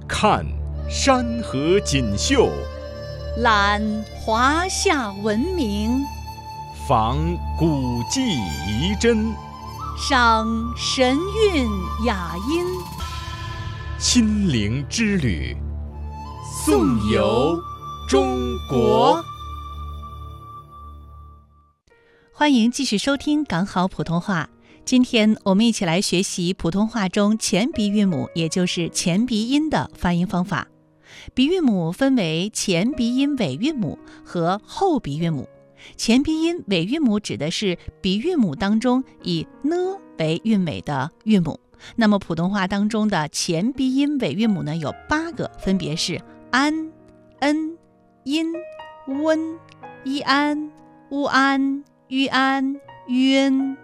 看山河锦绣， 览华夏文明， 访古迹遗珍， 赏神韵雅音。 亲临之旅，颂游中国。 欢迎继续收听港好普通话。今天我们一起来学习普通话中前鼻韵母，也就是前鼻音的发音方法。鼻韵母分为前鼻音尾韵母和后鼻韵母。前鼻音尾韵母指的是鼻韵母当中以呢为韵尾的韵母。那么普通话当中的前鼻音尾韵母呢，有8个，分别是安、恩、阴、温、一安、乌安、吁安、晕。